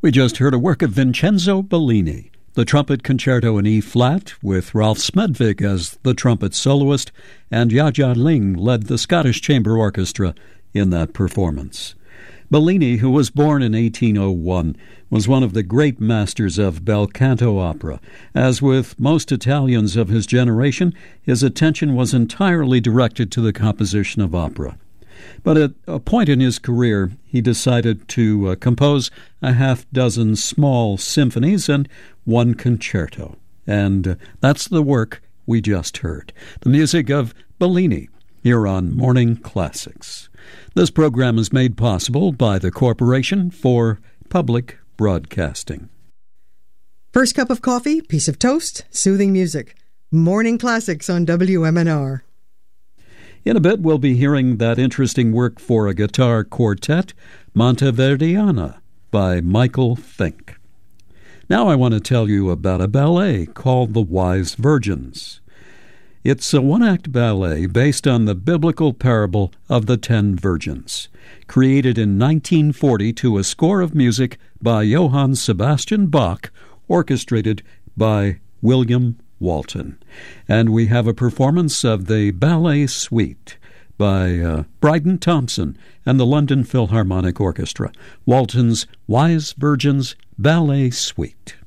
We just heard a work of Vincenzo Bellini, the Trumpet Concerto in E-flat, with Ralph Smedvig as the trumpet soloist, and Jia Ling led the Scottish Chamber Orchestra in that performance. Bellini, who was born in 1801, was one of the great masters of bel canto opera. As with most Italians of his generation, his attention was entirely directed to the composition of opera. But at a point in his career, he decided to compose a half-dozen small symphonies and one concerto. And that's the work we just heard, the music of Bellini, here on Morning Classics. This program is made possible by the Corporation for Public Broadcasting. First cup of coffee, piece of toast, soothing music. Morning Classics on WMNR. In a bit, we'll be hearing that interesting work for a guitar quartet, Monteverdiana, by Michael Fink. Now I want to tell you about a ballet called The Wise Virgins. It's a one-act ballet based on the biblical parable of the 10 virgins, created in 1940 to a score of music by Johann Sebastian Bach, orchestrated by William Walton. And we have a performance of the Ballet Suite by Bryden Thompson and the London Philharmonic Orchestra, Walton's Wise Virgins Ballet Suite.